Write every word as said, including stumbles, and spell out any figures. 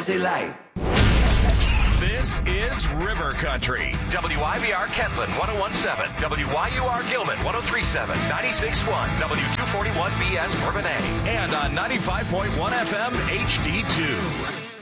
Jazzy Light. This is River Country. W I B R Kentland one oh one point seven, W Y U R Gilman one oh three point seven, ninety-six point one, W two forty-one B S Bourbonnais. And on ninety-five point one F M H D two.